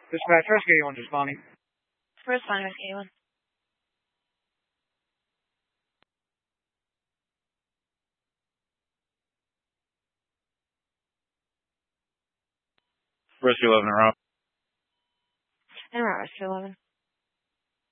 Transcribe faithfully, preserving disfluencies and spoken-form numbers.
Dispatch, rescue one responding. Responding with A one. Rescue eleven, around. And we're at Rescue eleven.